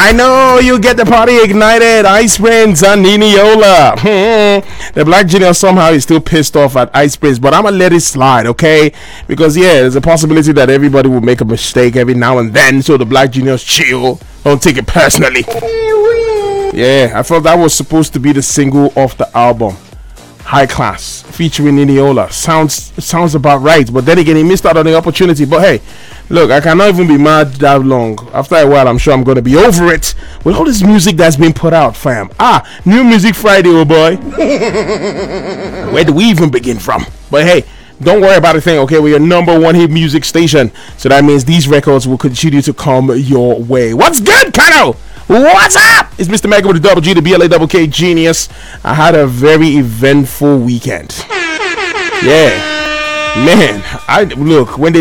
I know you get the party ignited. Ice Prince and Niniola. The Black Genius somehow is still pissed off at Ice Prince, but I'm gonna let it slide, okay? Because there's a possibility that everybody will make a mistake every now and then. So the Black Genius chill. Don't take it personally. Yeah, I thought that was supposed to be the single off the album. High Class featuring Niniola. Sounds about right, but then again he missed out on the opportunity. But hey, look, I cannot even be mad that long. After a while I'm sure I'm gonna be over it with all this music that's been put out, fam. New Music Friday, oh boy. Where do we even begin from? But hey, don't worry about a thing, okay? We're your number one hit music station, so that means these records will continue to come your way. What's good, Kano? What's up? It's Mr. Mega with the double G, the BLA double K Genius. I had a very eventful weekend. Yeah, man. Look, when they